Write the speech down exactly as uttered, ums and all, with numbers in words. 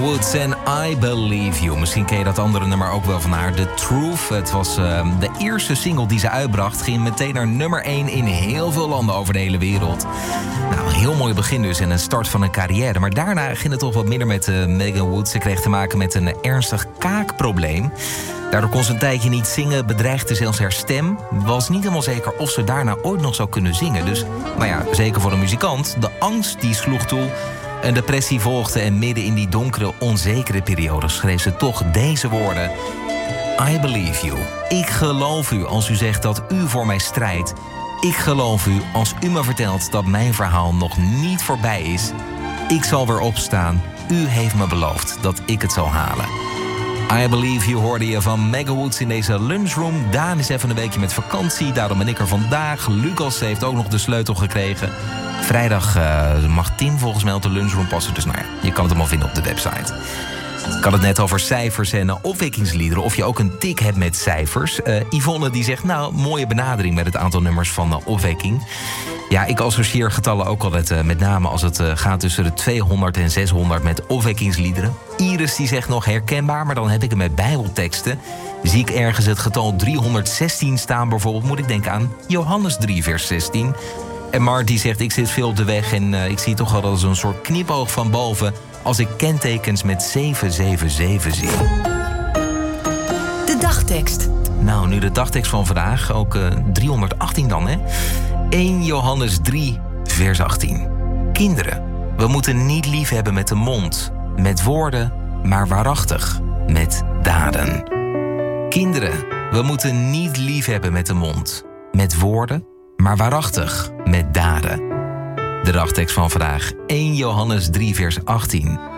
Woods en I Believe You. Misschien ken je dat andere nummer ook wel van haar. The Truth. Het was uh, de eerste single die ze uitbracht. Ging meteen naar nummer één in heel veel landen over de hele wereld. Nou, een heel mooi begin dus en een start van een carrière. Maar daarna ging het toch wat minder met uh, Megan Woods. Ze kreeg te maken met een ernstig kaakprobleem. Daardoor kon ze een tijdje niet zingen, bedreigde zelfs haar stem. Was niet helemaal zeker of ze daarna ooit nog zou kunnen zingen. Dus, nou ja, zeker voor een muzikant. De angst die sloeg toe. Een depressie volgde en midden in die donkere, onzekere periode schreef ze toch deze woorden. I believe you. Ik geloof u als u zegt dat u voor mij strijdt. Ik geloof u als u me vertelt dat mijn verhaal nog niet voorbij is. Ik zal weer opstaan. U heeft me beloofd dat ik het zal halen. I Believe You hoorde je van Megan Woods in deze lunchroom. Daan is even een weekje met vakantie, daarom ben ik er vandaag. Lucas heeft ook nog de sleutel gekregen. Vrijdag uh, mag Tim volgens mij op de lunchroom passen. Dus nou ja, je kan het allemaal vinden op de website. Ik had het net over cijfers en uh, opwekkingsliederen. Of je ook een tik hebt met cijfers. Uh, Yvonne die zegt, nou, mooie benadering met het aantal nummers van uh, opwekking. Ja, ik associeer getallen ook altijd uh, met name als het uh, gaat tussen de tweehonderd en zeshonderd met opwekkingsliederen. Iris die zegt nog herkenbaar, maar dan heb ik het met bijbelteksten. Zie ik ergens het getal driehonderdzestien staan bijvoorbeeld, moet ik denken aan Johannes drie vers zestien. En Mart die zegt, ik zit veel op de weg en uh, ik zie toch wel als een soort knipoog van boven als ik kentekens met zeven zeven zeven zie. De dagtekst. Nou, nu de dagtekst van vandaag, ook uh, driehonderdachttien dan, hè? eerste Johannes drie, vers achttien. Kinderen, we moeten niet lief hebben met de mond, met woorden, maar waarachtig, met daden. Kinderen, we moeten niet lief hebben met de mond, met woorden, maar waarachtig, met daden. De dagtekst van vandaag, eerste Johannes drie, vers achttien.